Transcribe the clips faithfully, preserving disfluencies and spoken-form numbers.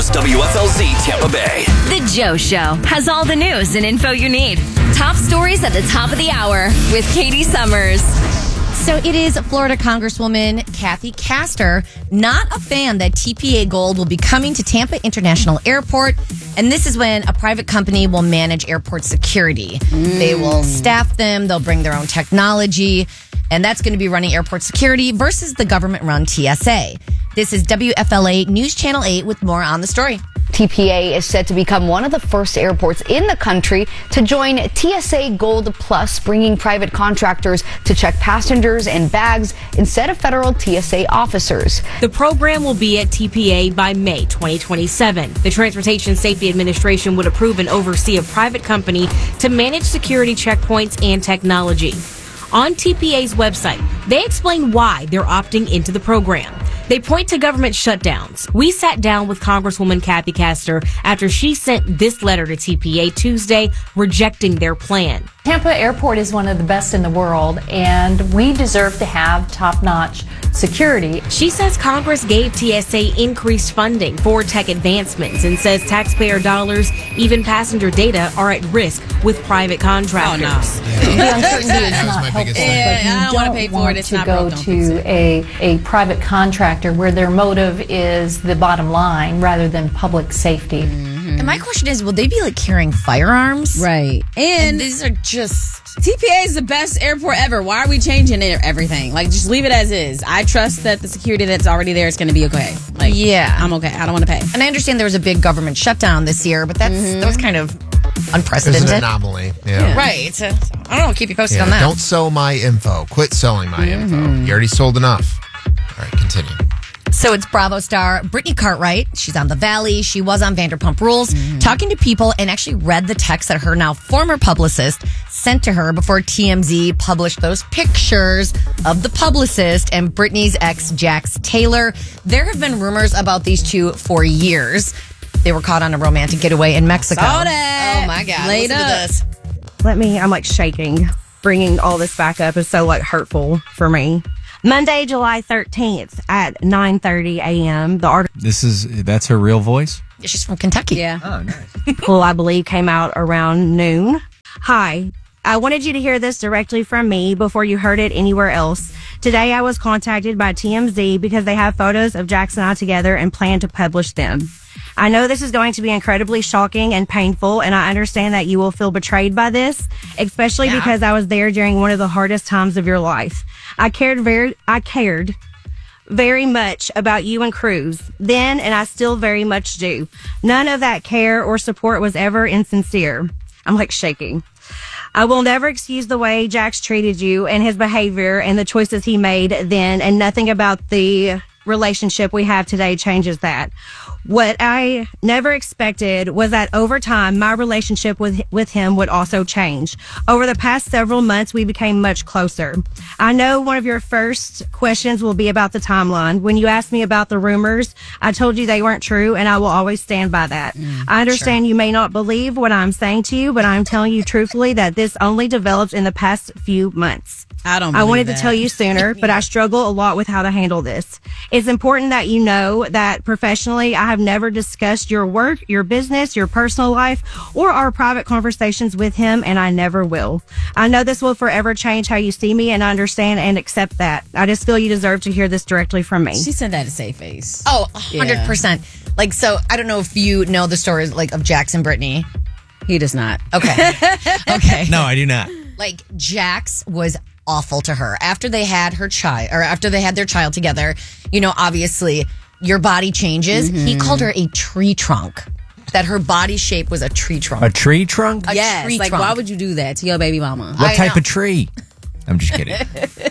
News, W F L Z Tampa Bay. The Joe Show has all the news and info you need. Top stories at the top of the hour with Katie Summers. So it is Florida Congresswoman Kathy Castor, not a fan that T P A Gold will be coming to Tampa International Airport. And this is when a private company will manage airport security. Mm. They will staff them. They'll bring their own technology. And that's going to be running airport security versus the government-run T S A. This is W F L A News Channel eight with more on the story. T P A is set to become one of the first airports in the country to join T S A Gold Plus, bringing private contractors to check passengers and bags instead of federal T S A officers. The program will be at T P A by May twenty twenty-seven. The Transportation Safety Administration would approve and oversee a private company to manage security checkpoints and technology. On T P A's website, they explain why they're opting into the program. They point to government shutdowns. We sat down with Congresswoman Kathy Castor after she sent this letter to T P A Tuesday rejecting their plan. Tampa Airport is one of the best in the world, and we deserve to have top-notch security. She says Congress gave T S A increased funding for tech advancements and says taxpayer dollars, even passenger data, are at risk with private contractors. Oh, no. The uncertainty is not helpful. Yeah, but I don't want to pay for it. It's to not go broke, to a, a private contractor where their motive is the bottom line rather than public safety. Mm-hmm. And my question is, will they be like carrying firearms? Right. And, and these are just... T P A is the best airport ever. Why are we changing it, everything? Like, just leave it as is. I trust that the security that's already there is going to be okay. Like, yeah. I'm okay. I don't want to pay. And I understand there was a big government shutdown this year, but that's mm-hmm. that was kind of unprecedented. It's an anomaly. Yeah. yeah. Right. So, I don't know. Keep you posted yeah, on that. Don't sell my info. Quit selling my mm-hmm. info. You already sold enough. All right, continue. So it's Bravo star Brittany Cartwright. She's on The Valley. She was on Vanderpump Rules, mm-hmm. talking to people and actually read the text that her now former publicist sent to her before T M Z published those pictures of the publicist and Brittany's ex, Jax Taylor. There have been rumors about these two for years. They were caught on a romantic getaway in Mexico. Saw that. Oh, my God. Laid Listen up. to this. Let me, I'm like shaking. Bringing all this back up is so like hurtful for me. Monday, July thirteenth at nine thirty a.m. The article, This is, that's her real voice? Yeah, she's from Kentucky. Yeah. Oh, nice. I believe, came out around noon. Hi. I wanted you to hear this directly from me before you heard it anywhere else. Today, I was contacted by T M Z because they have photos of Jax and I together and plan to publish them. I know this is going to be incredibly shocking and painful, and I understand that you will feel betrayed by this, especially Yeah. because I was there during one of the hardest times of your life. I cared very, I cared very much about you and Cruz then, and I still very much do. None of that care or support was ever insincere. I'm like shaking. I will never excuse the way Jax treated you and his behavior and the choices he made then, and nothing about the relationship we have today changes that. What I never expected was that over time, my relationship with with him would also change. Over the past several months, we became much closer. I know one of your first questions will be about the timeline. When you asked me about the rumors, I told you they weren't true, and I will always stand by that. Mm, I understand sure. You may not believe what I'm saying to you, but I'm telling you truthfully that this only developed in the past few months. I don't I wanted that. to tell you sooner, but I struggle a lot with how to handle this. It's important that you know that professionally, I have never discussed your work, your business, your personal life, or our private conversations with him, and I never will. I know this will forever change how you see me, and I understand and accept that. I just feel you deserve to hear this directly from me. She said that to save face. Oh, one hundred percent. Yeah. Like, so I don't know if you know the stories like of Jax and Brittany. He does not. Okay. Okay. No, I do not. Like, Jax was awful to her after they had her child, or after they had their child together. You know, obviously, your body changes. Mm-hmm. He called her a tree trunk. That her body shape was a tree trunk. A tree trunk? A yes. tree like, trunk. why would you do that to your baby mama? What I type know. of tree? I'm just kidding.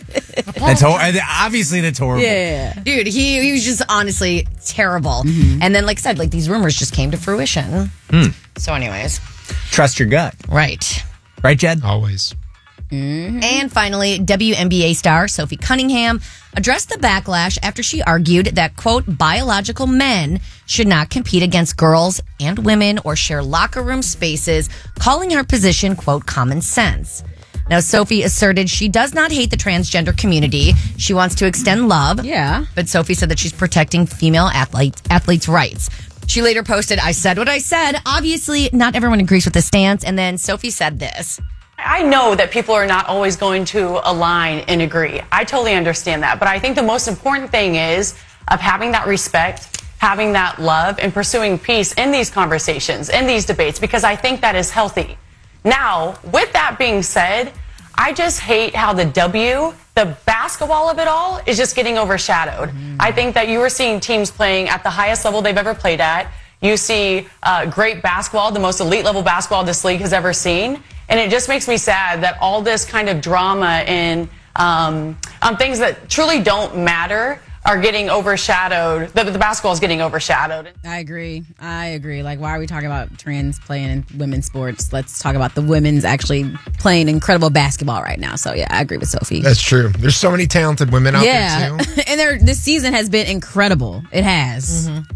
That's hor- obviously that's horrible. Yeah. Dude, he, he was just honestly terrible. Mm-hmm. And then, like I said, like these rumors just came to fruition. Mm. So anyways. Trust your gut. Right. Right, Jed? Always. Mm-hmm. And finally, W N B A star Sophie Cunningham addressed the backlash after she argued that, quote, biological men should not compete against girls and women or share locker room spaces, calling her position, quote, common sense. Now, Sophie asserted she does not hate the transgender community. She wants to extend love. Yeah. But Sophie said that she's protecting female athlete, athletes' rights. She later posted, I said what I said. Obviously, not everyone agrees with this stance. And then Sophie said this. I know that people are not always going to align and agree. I totally understand that. But I think the most important thing is of having that respect, having that love, and pursuing peace in these conversations, in these debates, because I think that is healthy. Now, with that being said, I just hate how the W, the basketball of it all, is just getting overshadowed. Mm-hmm. I think that you are seeing teams playing at the highest level they've ever played at. You see uh, great basketball, the most elite level basketball this league has ever seen. And it just makes me sad that all this kind of drama and um, um, things that truly don't matter are getting overshadowed. The, the basketball is getting overshadowed. I agree. I agree. Like, why are we talking about trans playing in women's sports? Let's talk about the women's actually playing incredible basketball right now. So, yeah, I agree with Sophie. That's true. There's so many talented women out yeah. there, too. And there, this season has been incredible. It has. Mm-hmm.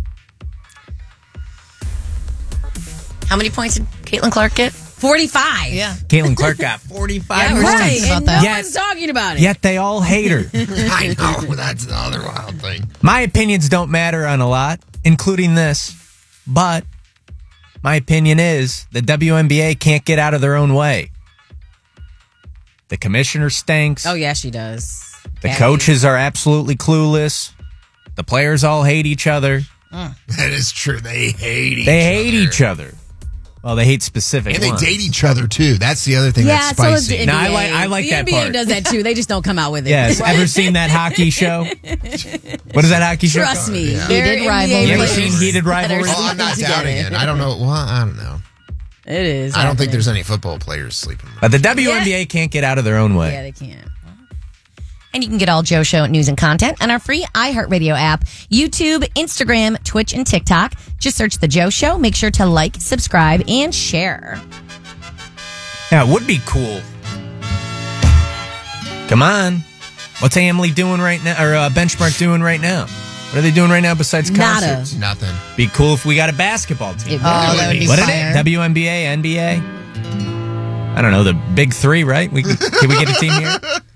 How many points did Caitlin Clark get? forty-five. Yeah. Caitlin Clark got forty-five Yeah, points. Right. about And that. no Yet- one's talking about it. Yet they all hate her. I know. That's the other wild thing. My opinions don't matter on a lot, including this. But my opinion is the W N B A can't get out of their own way. The commissioner stinks. Oh, yeah, she does. The Patty. coaches are absolutely clueless. The players all hate each other. That is true. They hate each They other. hate each other. Well, they hate specific And they ones. date each other, too. That's the other thing Yeah, that's so is spicy. the N B A. No, I like- I like the that N B A part. does that, too. They just don't come out with it. Yes. Ever seen that hockey show? What is that hockey show? Trust called? me. Yeah. They're Heated N B A rivalry. You ever players seen Heated that are Rivalry? Oh, I'm not sleeping doubting together. it. I don't know. Well, I don't know. It is. I don't think happening. there's any football players sleeping. But the W N B A can't get out of their own way. Yeah, they can't. And you can get all Joe Show news and content on our free iHeartRadio app, YouTube, Instagram, Twitch, and TikTok. Just search The Joe Show. Make sure to like, subscribe, and share. Yeah, it would be cool. Come on. What's Emily doing right now? Or uh, Benchmark doing right now? What are they doing right now besides Nada. concerts? Nothing. Be cool if we got a basketball team. It Oh, that would be What is fire. it? W N B A, N B A? I don't know, the big three, right? We can, can we get a team here?